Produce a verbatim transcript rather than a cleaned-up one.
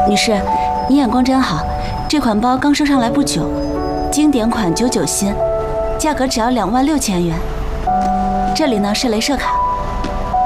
女士，你眼光真好，这款包刚收上来不久，经典款九九新，价格只要两万六千元。这里呢是镭射卡。